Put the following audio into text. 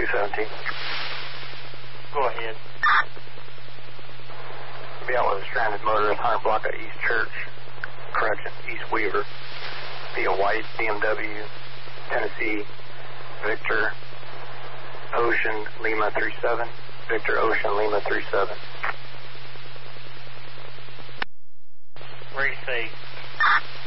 217. Go ahead. Be out with a stranded motorist, 100 block of East Church, correction, East Weaver. Be a white BMW, Tennessee, Victor, Ocean, Lima 37. Victor, Ocean, Lima 37. Where do you say?